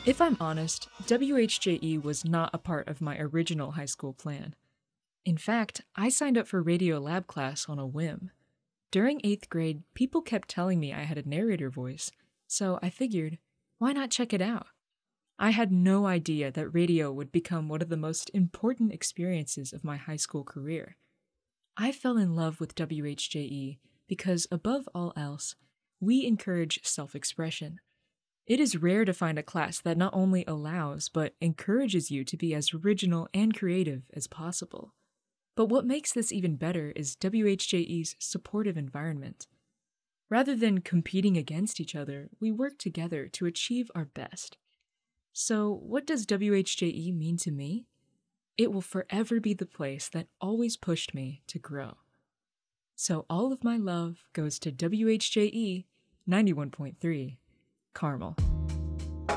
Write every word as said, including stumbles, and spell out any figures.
If I'm honest, W H J E was not a part of my original high school plan. In fact, I signed up for radio lab class on a whim. During eighth grade, people kept telling me I had a narrator voice, so I figured, why not check it out? I had no idea that radio would become one of the most important experiences of my high school career. I fell in love with W H J E because, above all else, we encourage self-expression. It is rare to find a class that not only allows but encourages you to be as original and creative as possible. But what makes this even better is W H J E's supportive environment. Rather than competing against each other, we work together to achieve our best. So, what does W H J E mean to me? It will forever be the place that always pushed me to grow. So all of my love goes to W H J E ninety-one point three Carmel.